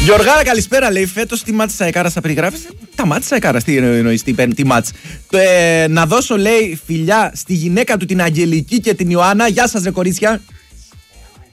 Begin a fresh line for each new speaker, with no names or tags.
Γιωργάρα, καλησπέρα. Λέει φέτος τι μάτς Σαϊκάρα θα περιγράφεις? Τα μάτς Σαϊκάρα, τι εννοείς, τι μάτς? Να δώσω, λέει, φιλιά στη γυναίκα του την Αγγελική και την Ιωάννα. Γεια σας, ρε κορίτσια.